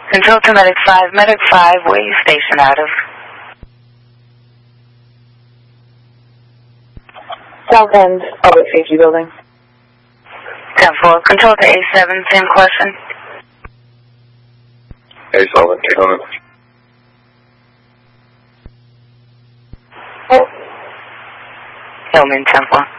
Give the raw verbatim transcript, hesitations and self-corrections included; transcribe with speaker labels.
Speaker 1: Control to Medic five. Medic five, where are you stationed out of?
Speaker 2: South End, Public Safety Building.
Speaker 1: ten four. Control to A seven, same question.
Speaker 3: A seven, take on it.
Speaker 1: Hillman, ten four.